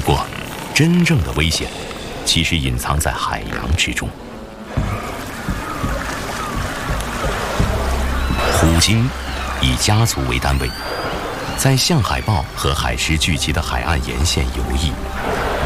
过，真正的危险其实隐藏在海洋之中。虎鲸以家族为单位，在象海豹和海狮聚集的海岸沿线游弋。